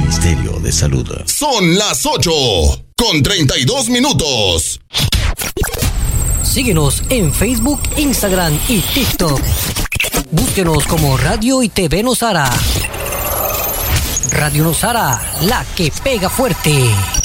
Ministerio de Salud. Son las 8:32. Síguenos en Facebook, Instagram y TikTok. Búsquenos como Radio y TV Nosara. Radio Nosara, la que pega fuerte.